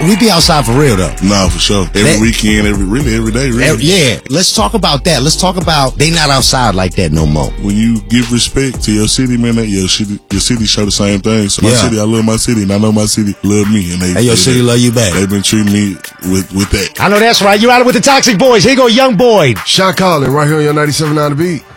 We be outside for real though. Nah, for sure. Every weekend, every day, really. Yeah, let's talk about that. Let's talk about they not outside like that no more. When you give respect to your city, man, your city show the same thing. So my city, I love my city, and I know my city love me. And your city love you back. They've been treating me with that. I know that's right. You're out with the Toxic Boys. Here go Young Boy. Sean Collin right here on your 97.9 The Beat.